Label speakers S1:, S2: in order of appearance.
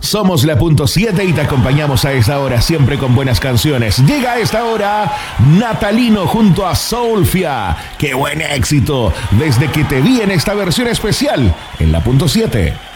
S1: Somos la punto 7 y te acompañamos a esta hora siempre con buenas canciones. Llega a esta hora Natalino junto a Soulfia. ¡Qué buen éxito! Desde que te vi en esta versión especial en la punto 7.